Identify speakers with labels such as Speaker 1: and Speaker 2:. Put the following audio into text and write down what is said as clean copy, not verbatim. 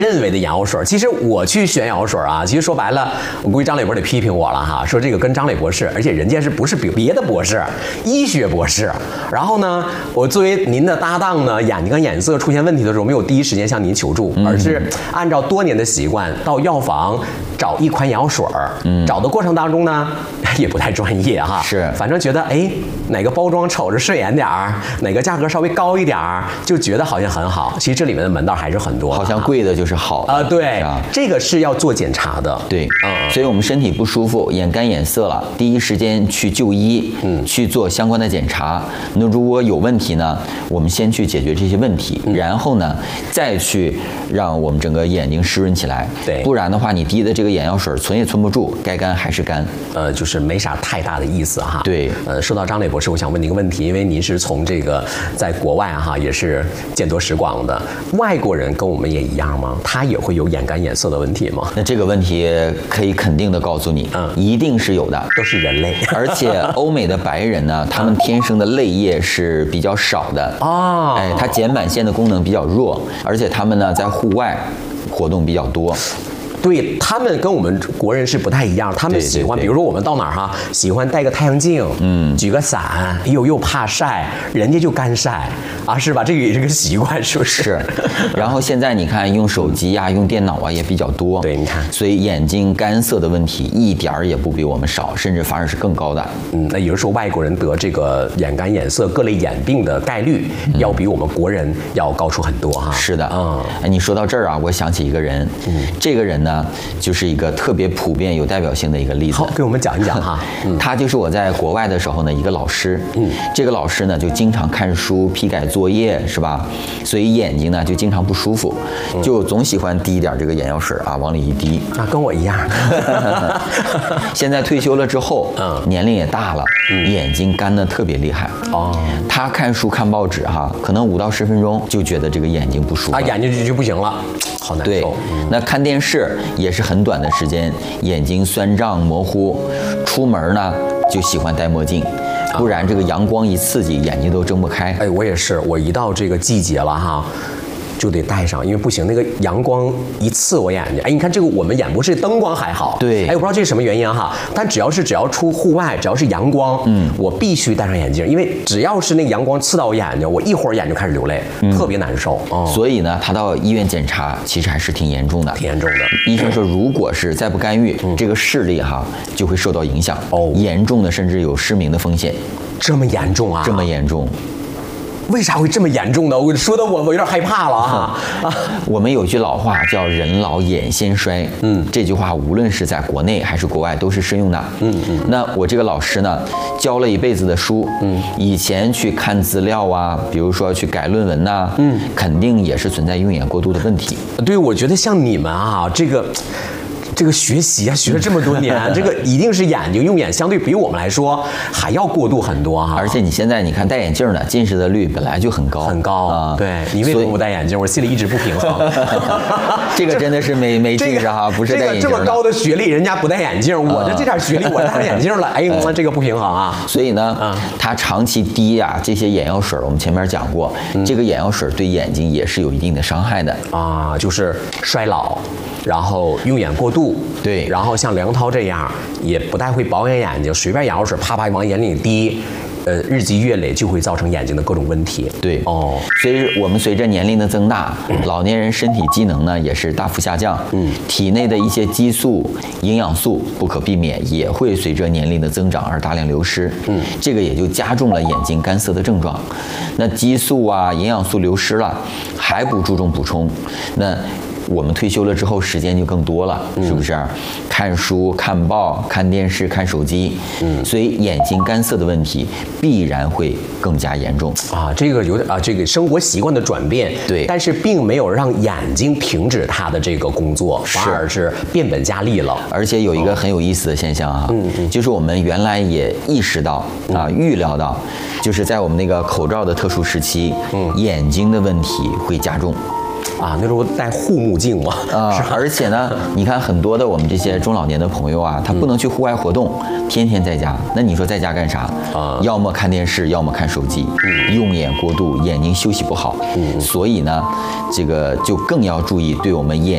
Speaker 1: 认为的眼药水，其实我去选眼药水啊，其实说白了，我估计张磊博得批评我了哈，说这个跟张磊博士，而且人家是不是别的博士，医学博士。然后呢，我作为您的搭档呢，眼睛跟眼色出现问题的时候，没有第一时间向您求助，而是按照多年的习惯到药房找一款眼药水找的过程当中呢，也不太专业哈，
Speaker 2: 是，
Speaker 1: 反正觉得哎哪个包装瞅着顺眼点儿，哪个价格稍微高一点儿，就觉得好像很好。其实这里面的门道还是很多，
Speaker 2: 好像贵的就是好的
Speaker 1: 对，这个是要做检查的。
Speaker 2: 对，所以我们身体不舒服，眼干眼涩了，第一时间去就医，去做相关的检查。那如果有问题呢，我们先去解决这些问题，然后呢，再去让我们整个眼睛湿润起来。
Speaker 1: 对，
Speaker 2: 不然的话，你滴的这个眼药水存也存不住，该干还是干。
Speaker 1: 就是没啥太大的意思哈。
Speaker 2: 对，
Speaker 1: 说到张磊博士，我想问您一个问题，因为您是从这个在国外哈也是见多识广的，外国人跟我们也一样吗？他也会有眼干眼涩的问题吗？
Speaker 2: 那这个问题可以肯定的告诉你，一定是有的，
Speaker 1: 都是人类。
Speaker 2: 而且欧美的白人呢，他们天生的泪液是比较少的它睑板腺的功能比较弱，而且他们呢在户外活动比较多。
Speaker 1: 对，他们跟我们国人是不太一样，他们喜欢，比如说我们到哪儿哈，喜欢带个太阳镜，举个伞，又怕晒，人家就干晒啊，是吧？这个也是个习惯，是不是？
Speaker 2: 是。然后现在你看，用手机啊，用电脑啊也比较多，
Speaker 1: 对，你看，
Speaker 2: 所以眼睛干涩的问题一点儿也不比我们少，甚至反而是更高的。
Speaker 1: 那也就是说，外国人得这个眼干眼涩各类眼病的概率要比我们国人要高出很多哈。
Speaker 2: 是的，你说到这儿啊，我想起一个人，这个人呢。就是一个特别普遍、有代表性的一个例子。
Speaker 1: 好，给我们讲一讲哈。
Speaker 2: 他就是我在国外的时候呢，一个老师。这个老师呢就经常看书、批改作业，是吧？所以眼睛呢就经常不舒服，就总喜欢滴一点这个眼药水啊，往里一滴。
Speaker 1: 跟我一样。
Speaker 2: 现在退休了之后，年龄也大了，眼睛干得特别厉害。他看书、看报纸哈，可能5到10分钟就觉得这个眼睛不舒服，
Speaker 1: 眼睛就不行了。好难受。
Speaker 2: 对，那看电视也是很短的时间，眼睛酸胀模糊。出门呢就喜欢戴墨镜，不然这个阳光一刺激，眼睛都睁不开。
Speaker 1: 我也是，我一到这个季节了哈，就得戴上，因为不行，那个阳光一刺我眼睛。你看这个我们演播室灯光还好，
Speaker 2: 对，
Speaker 1: 我不知道这是什么原因哈，但只要出户外，只要是阳光，我必须戴上眼镜，因为只要是那个阳光刺到我眼睛，我一会儿眼就开始流泪，特别难受。
Speaker 2: 所以呢，他到医院检查，其实还是挺严重的。
Speaker 1: 挺严重的。
Speaker 2: 医生说，如果是再不干预，这个视力哈就会受到影响，严重的甚至有失明的风险。
Speaker 1: 这么严重啊？
Speaker 2: 这么严重。
Speaker 1: 为啥会这么严重呢？我说的我有点害怕了啊！
Speaker 2: 我们有句老话叫“人老眼先衰”，这句话无论是在国内还是国外都是适用的。那我这个老师呢，教了一辈子的书，以前去看资料啊，比如说去改论文呐，肯定也是存在用眼过度的问题。
Speaker 1: 对，我觉得像你们啊，这个学习啊，学了这么多年，这个一定是眼睛用眼相对比我们来说还要过度很多哈。
Speaker 2: 而且你现在你看戴眼镜的近视的率本来就很高
Speaker 1: 很高啊。对，你为什么不戴眼镜？我心里一直不平衡。
Speaker 2: 这个真的是没近视哈，不是戴眼镜。
Speaker 1: 这么高的学历，人家不戴眼镜，我这点学历我戴上眼镜了，这个不平衡啊。
Speaker 2: 所以呢，他长期滴啊这些眼药水，我们前面讲过，这个眼药水对眼睛也是有一定的伤害的
Speaker 1: 啊，就是衰老。然后用眼过度，
Speaker 2: 对，
Speaker 1: 然后像梁涛这样也不太会保养眼睛，随便眼药水啪啪往眼里滴，日积月累就会造成眼睛的各种问题。
Speaker 2: 对，我们随着年龄的增大，老年人身体机能呢也是大幅下降，体内的一些激素、营养素不可避免也会随着年龄的增长而大量流失，这个也就加重了眼睛干涩的症状。那激素啊、营养素流失了，还不注重补充，那我们退休了之后时间就更多了，是不是？看书、看报、看电视、看手机，所以眼睛干涩的问题必然会更加严重
Speaker 1: 啊。这个有点这个生活习惯的转变，
Speaker 2: 对，
Speaker 1: 但是并没有让眼睛停止它的这个工作，反而是变本加厉了。
Speaker 2: 而且有一个很有意思的现象啊，就是我们原来也意识到预料到，就是在我们那个口罩的特殊时期，眼睛的问题会加重。
Speaker 1: 那时候戴护目镜嘛，
Speaker 2: 而且呢，你看很多的我们这些中老年的朋友啊，他不能去户外活动，天天在家。那你说在家干啥？要么看电视，要么看手机，用眼过度，眼睛休息不好。所以呢，这个就更要注意对我们眼